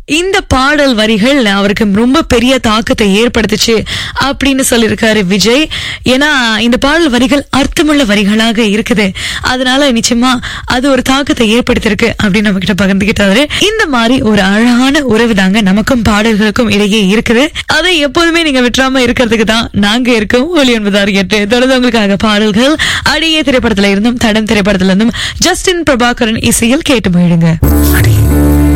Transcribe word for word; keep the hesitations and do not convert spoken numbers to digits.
இந்த பாடல் வரிகள் அவருக்கு ரொம்ப பெரிய தாக்கத்தை ஏற்படுத்துச்சு அப்படின்னு சொல்லியிருக்காரு விஜய். ஏன்னா இந்த பாடல் வரிகள் அர்த்தமுள்ள வரிகளாக இருக்குது, அதனால நிச்சயமா அது ஒரு தாக்கத்தை ஏற்படுத்திருக்கு அப்படின்னு நம்ம கிட்ட பகிர்ந்துகிட்டாரு. இந்த மாதிரி ஒரு அழகான உறவு தாங்க நமக்கும் பாடல்களுக்கும் இடையே இருக்குது. அதை எப்போதுமே நீங்க விட்டுறாம இருக்கிறதுக்கு தான் நாங்க இருக்கோம். ஒலி ஒன்பதாறு எட்டு தொடர்ந்து உங்களுக்காக பாடல்கள் அடியே திரைப்படத்துல இருந்தும் தடம் திரைப்படத்துல இருந்தும் ஜஸ்டின் பிரபாகரன் இசையில் கேட்டு போயிடுங்க.